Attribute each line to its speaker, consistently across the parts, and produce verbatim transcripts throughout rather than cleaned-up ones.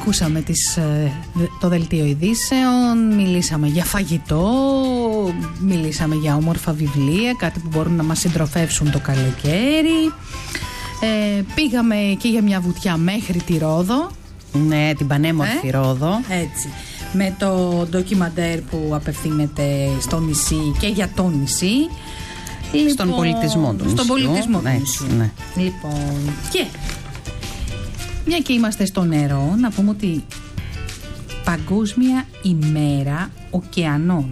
Speaker 1: Ακούσαμε τις, το δελτίο ειδήσεων, μιλήσαμε για φαγητό, μιλήσαμε για όμορφα βιβλία, κάτι που μπορούν να μας συντροφεύσουν το καλοκαίρι. Ε, πήγαμε και για μια βουτιά μέχρι τη Ρόδο.
Speaker 2: Ναι, την πανέμορφη ε? Ρόδο.
Speaker 1: Έτσι. Με το ντοκιμαντέρ που απευθύνεται στο νησί και για το νησί. Λοιπόν,
Speaker 2: στον πολιτισμό του νησιού.
Speaker 1: Στον πολιτισμό του
Speaker 2: νησιού. Ναι.
Speaker 1: Λοιπόν, και μια και είμαστε στο νερό, να πούμε ότι Παγκόσμια ημέρα ωκεανών.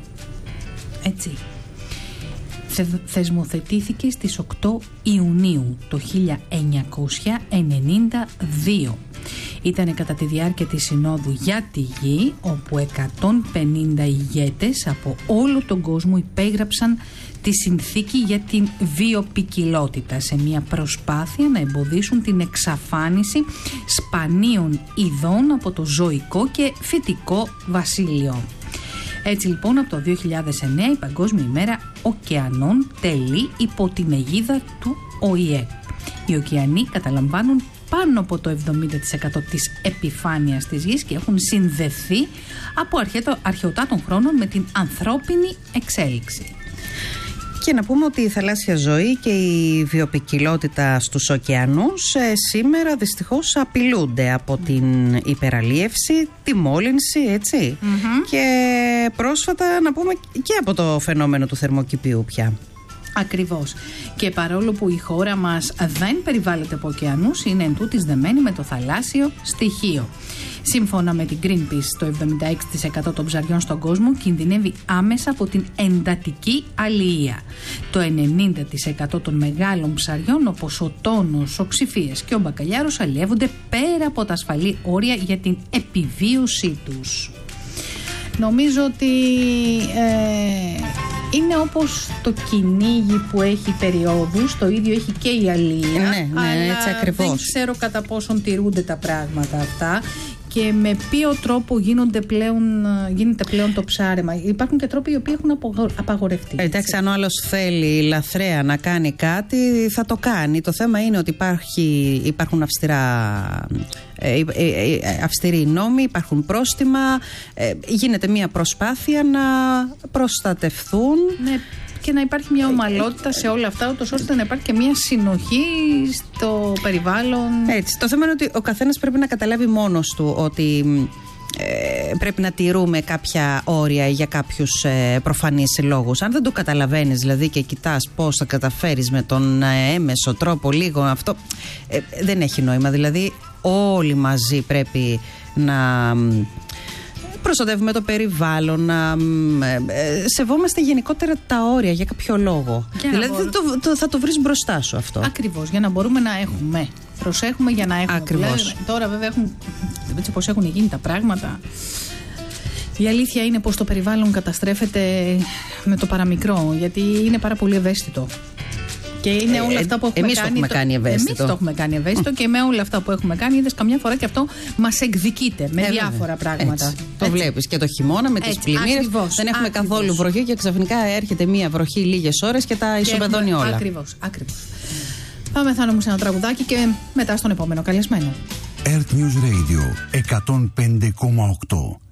Speaker 1: Έτσι. Θε, θεσμοθετήθηκε στις οκτώ Ιουνίου το χίλια εννιακόσια ενενήντα δύο. Ήταν κατά τη διάρκεια της Συνόδου για τη Γη, όπου εκατόν πενήντα ηγέτες από όλο τον κόσμο υπέγραψαν τη συνθήκη για την βιοποικιλότητα σε μια προσπάθεια να εμποδίσουν την εξαφάνιση σπανίων ειδών από το ζωικό και φυτικό βασίλειο. Έτσι λοιπόν από το δύο χιλιάδες εννέα η Παγκόσμια ημέρα ωκεανών τελεί υπό την αιγίδα του Ο Η Ε. Οι ωκεανοί καταλαμβάνουν πάνω από το εβδομήντα τοις εκατό της επιφάνειας της γης και έχουν συνδεθεί από αρχαιοτά των χρόνων με την ανθρώπινη εξέλιξη.
Speaker 2: Και να πούμε ότι η θαλάσσια ζωή και η βιοποικιλότητα στους ωκεανούς ε, σήμερα δυστυχώς απειλούνται από την υπεραλίευση, τη μόλυνση, έτσι. Mm-hmm. Και πρόσφατα να πούμε και από το φαινόμενο του θερμοκηπίου πια.
Speaker 1: Ακριβώς. Και παρόλο που η χώρα μας δεν περιβάλλεται από ωκεανούς, είναι εντούτοις δεμένη με το θαλάσσιο στοιχείο. Σύμφωνα με την Greenpeace, το εβδομήντα έξι τοις εκατό των ψαριών στον κόσμο κινδυνεύει άμεσα από την εντατική αλληλεία. Το ενενήντα τοις εκατό των μεγάλων ψαριών, όπως ο τόνος, ο ξυφίας και ο μπακαλιάρος, αλλιεύονται πέρα από τα ασφαλή όρια για την επιβίωσή τους. Νομίζω ότι ε, είναι όπως το κυνήγι που έχει περιόδους, το ίδιο έχει και η αλληλεία.
Speaker 2: Ναι, ναι,
Speaker 1: αλλά
Speaker 2: έτσι ακριβώς.
Speaker 1: Δεν ξέρω κατά πόσον τηρούνται τα πράγματα αυτά και με ποιο τρόπο γίνονται πλέον, γίνεται πλέον το ψάρεμα. Υπάρχουν και τρόποι οι οποίοι έχουν απαγορευτεί.
Speaker 2: Εντάξει, αν ο άλλος θέλει λαθρέα να κάνει κάτι, θα το κάνει. Το θέμα είναι ότι υπάρχει, υπάρχουν αυστηρά, ε, ε, ε, αυστηροί νόμοι, υπάρχουν πρόστιμα, ε, γίνεται μια προσπάθεια να προστατευθούν.
Speaker 1: Ναι. Και να υπάρχει μια ομαλότητα σε όλα αυτά, ούτως ώστε να υπάρχει και μια συνοχή στο περιβάλλον.
Speaker 2: Έτσι. Το θέμα είναι ότι ο καθένας πρέπει να καταλάβει μόνος του ότι ε, πρέπει να τηρούμε κάποια όρια για κάποιους ε, προφανείς λόγους. Αν δεν το καταλαβαίνεις δηλαδή και κοιτάς πώς θα καταφέρεις με τον ε, έμεσο τρόπο λίγο αυτό, ε, δεν έχει νόημα. Δηλαδή όλοι μαζί πρέπει να προστατεύουμε το περιβάλλον, να ε, σεβόμαστε γενικότερα τα όρια για κάποιο λόγο. Για δηλαδή μπορούμε... το, το, θα το βρεις μπροστά σου αυτό.
Speaker 1: Ακριβώς, για να μπορούμε να έχουμε. Προσέχουμε για να έχουμε.
Speaker 2: Ακριβώς.
Speaker 1: Δηλαδή, τώρα βέβαια έχουν, έτσι πως έχουν γίνει τα πράγματα. Η αλήθεια είναι πως το περιβάλλον καταστρέφεται με το παραμικρό, γιατί είναι πάρα πολύ ευαίσθητο. Και είναι όλα αυτά που έχουμε
Speaker 2: εμείς
Speaker 1: κάνει.
Speaker 2: Το έχουμε
Speaker 1: το...
Speaker 2: κάνει ευαίσθητο.
Speaker 1: Εμείς το έχουμε κάνει ευαίσθητο και με όλα αυτά που έχουμε κάνει, είδες καμιά φορά και αυτό μας εκδικείται με ε, διάφορα πράγματα.
Speaker 2: Έτσι. Το έτσι. Βλέπεις και το χειμώνα με τις πλημμύρες. Δεν έχουμε ακριβώς. καθόλου βροχή και ξαφνικά έρχεται μία βροχή λίγες ώρες και τα ισοπεδώνει όλα.
Speaker 1: Ακριβώς, ακριβώς. Πάμε Θάνο μου σε ένα τραγουδάκι και μετά στον επόμενο καλεσμένο.
Speaker 3: Earth News Radio εκατόν πέντε κόμμα οκτώ.